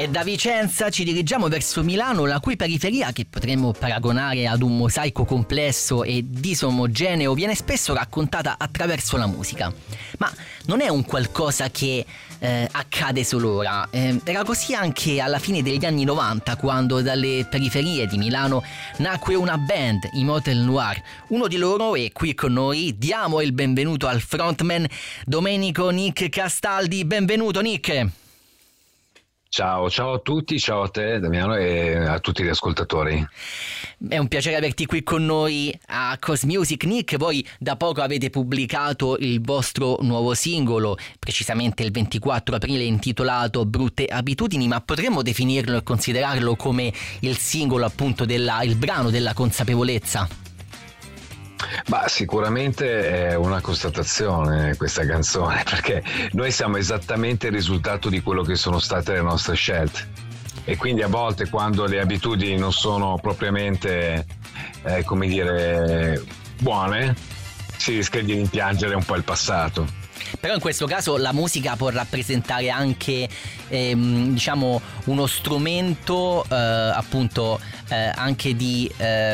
E da Vicenza ci dirigiamo verso Milano, la cui periferia, che potremmo paragonare ad un mosaico complesso e disomogeneo, viene spesso raccontata attraverso la musica. Ma non è un qualcosa che accade solo ora. Era così anche alla fine degli anni 90, quando dalle periferie di Milano nacque una band, i Motel Noir. Uno di loro è qui con noi. Diamo il benvenuto al frontman Domenico Nick Castaldi. Benvenuto Nick. Ciao a tutti, ciao a te Damiano e a tutti gli ascoltatori. È un piacere averti qui con noi a Cos Music. Nick, voi da poco avete pubblicato il vostro nuovo singolo, precisamente il 24 aprile, intitolato Brutte Abitudini, ma potremmo definirlo e considerarlo come il singolo, appunto, il brano della consapevolezza? Ma sicuramente è una constatazione questa canzone, perché noi siamo esattamente il risultato di quello che sono state le nostre scelte, e quindi a volte quando le abitudini non sono propriamente buone, si rischia di rimpiangere un po' il passato. Però in questo caso la musica può rappresentare anche uno strumento anche di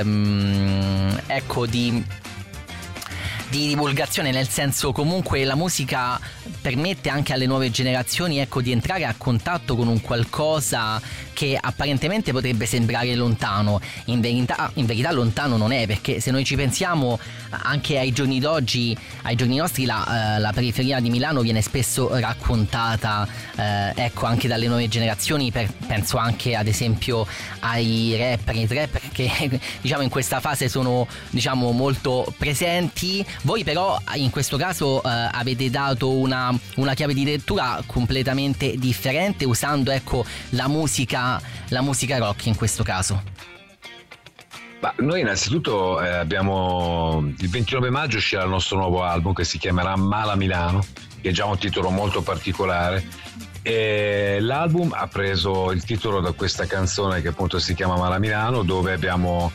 divulgazione, nel senso, comunque la musica permette anche alle nuove generazioni di entrare a contatto con un qualcosa che apparentemente potrebbe sembrare lontano. In verità lontano non è, perché se noi ci pensiamo anche ai giorni d'oggi, ai giorni nostri, la periferia di Milano viene spesso raccontata anche dalle nuove generazioni. Penso anche ad esempio ai rapper che in questa fase sono molto presenti. Voi però in questo caso avete dato una chiave di lettura completamente differente, usando la musica rock in questo caso. Ma noi innanzitutto abbiamo il 29 maggio uscirà il nostro nuovo album, che si chiamerà Mala Milano, che è già un titolo molto particolare, e l'album ha preso il titolo da questa canzone che appunto si chiama Mala Milano, dove abbiamo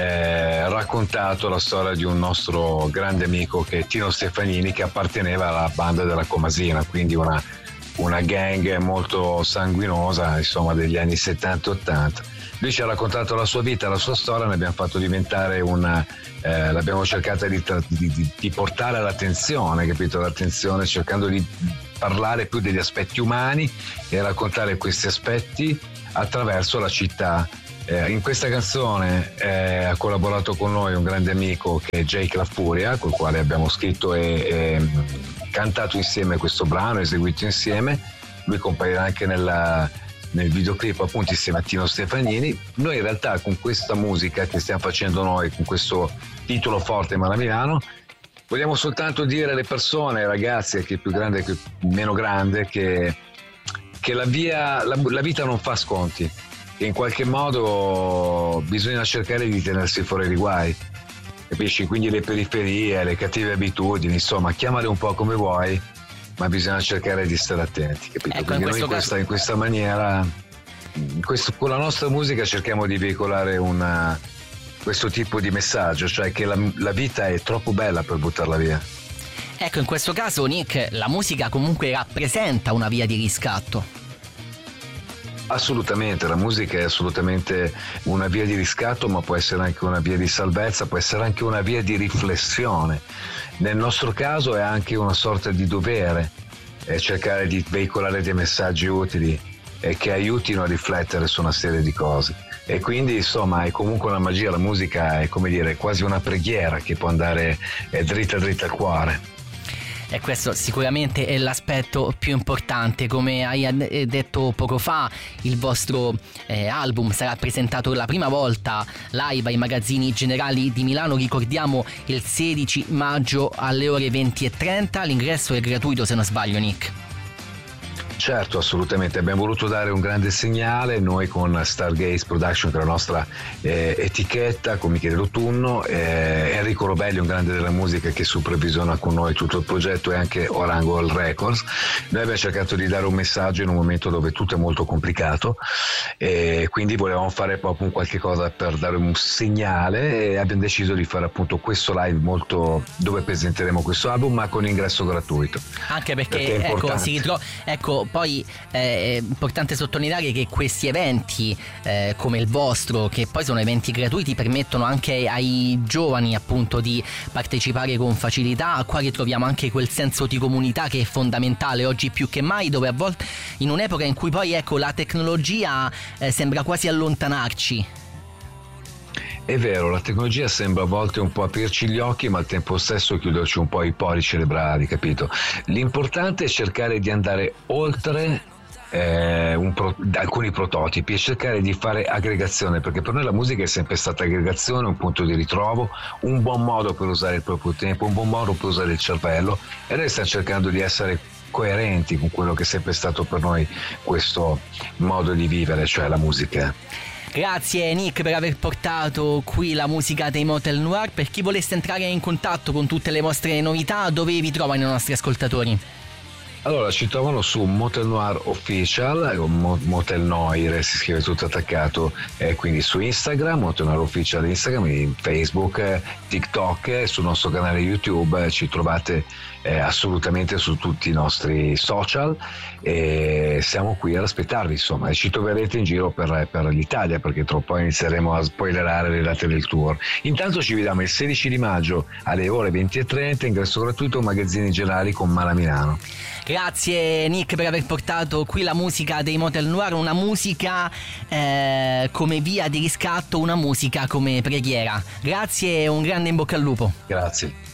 raccontato la storia di un nostro grande amico, che è Tino Stefanini, che apparteneva alla banda della Comasina, quindi una gang molto sanguinosa, insomma, degli anni 70-80. Lui ci ha raccontato la sua vita, la sua storia, ne abbiamo fatto diventare l'abbiamo cercata di portare all'attenzione, capito? L'attenzione, cercando di parlare più degli aspetti umani e raccontare questi aspetti attraverso la città. In questa canzone ha collaborato con noi un grande amico che è Jake La Furia, col quale abbiamo scritto e cantato insieme questo brano, eseguito insieme. Lui comparirà anche nel videoclip, appunto, insieme a Tino Stefanini. Noi in realtà con questa musica che stiamo facendo noi, con questo titolo forte Mala Milano, vogliamo soltanto dire alle persone, ai ragazzi, che è più grande che meno grande, che la vita non fa sconti, che in qualche modo bisogna cercare di tenersi fuori dai guai, capisci? Quindi le periferie, le cattive abitudini, insomma, chiamale un po' come vuoi, ma bisogna cercare di stare attenti, capito? Quindi noi in questa maniera, con la nostra musica cerchiamo di veicolare questo tipo di messaggio, cioè che la vita è troppo bella per buttarla via. In questo caso, Nick, la musica comunque rappresenta una via di riscatto. Assolutamente, la musica è assolutamente una via di riscatto, ma può essere anche una via di salvezza, può essere anche una via di riflessione. Nel nostro caso è anche una sorta di dovere, cercare di veicolare dei messaggi utili e che aiutino a riflettere su una serie di cose. E quindi insomma è comunque una magia, la musica è quasi una preghiera che può andare dritta al cuore. E questo sicuramente è l'aspetto più importante. Come hai detto poco fa, il vostro album sarà presentato la prima volta live ai Magazzini Generali di Milano. Ricordiamo, il 16 maggio alle ore 20:30. L'ingresso è gratuito, se non sbaglio, Nick. Certo, assolutamente, abbiamo voluto dare un grande segnale noi con Stargaze Production, che è la nostra etichetta, con Michele Rotunno, Enrico Robelli, un grande della musica che supervisiona con noi tutto il progetto, e anche Orango Records. Noi abbiamo cercato di dare un messaggio in un momento dove tutto è molto complicato, e quindi volevamo fare proprio un qualche cosa per dare un segnale, e abbiamo deciso di fare appunto questo live dove presenteremo questo album, ma con ingresso gratuito. Anche perché ecco, poi è importante sottolineare che questi eventi come il vostro, che poi sono eventi gratuiti, permettono anche ai giovani appunto di partecipare con facilità. Qua ritroviamo anche quel senso di comunità che è fondamentale oggi più che mai, dove a volte, in un'epoca in cui poi ecco la tecnologia sembra quasi allontanarci. È vero, la tecnologia sembra a volte un po' aprirci gli occhi, ma al tempo stesso chiuderci un po' i pori cerebrali, capito? L'importante è cercare di andare oltre alcuni prototipi e cercare di fare aggregazione, perché per noi la musica è sempre stata aggregazione, un punto di ritrovo, un buon modo per usare il proprio tempo, un buon modo per usare il cervello, e noi stiamo cercando di essere coerenti con quello che è sempre stato per noi questo modo di vivere, cioè la musica. Grazie Nick per aver portato qui la musica dei Motel Noir. Per chi volesse entrare in contatto con tutte le vostre novità, dove vi trovano i nostri ascoltatori? Allora, ci trovano su Motel Noir Official, Motel Noir si scrive tutto attaccato, quindi su Instagram, Motel Noir Official Instagram, in Facebook, TikTok, sul nostro canale YouTube, ci trovate assolutamente su tutti i nostri social, e siamo qui ad aspettarvi, insomma, e ci troverete in giro per l'Italia, perché tra un po' inizieremo a spoilerare le date del tour. Intanto ci vediamo il 16 di maggio alle ore 20:30, ingresso gratuito, Magazzini Generali con Mala Milano. Grazie Nick per aver portato qui la musica dei Motel Noir, una musica come via di riscatto, una musica come preghiera. Grazie e un grande in bocca al lupo. Grazie.